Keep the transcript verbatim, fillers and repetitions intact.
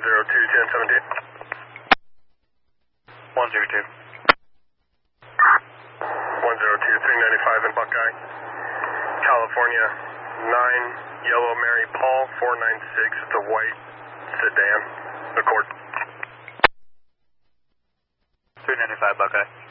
zero two, ten seventeen. one zero two. one zero two, three ninety-five in Buckeye. California, nine Yellow Mary Paul, four nine six. It's a white sedan. Accord. three ninety-five Buckeye.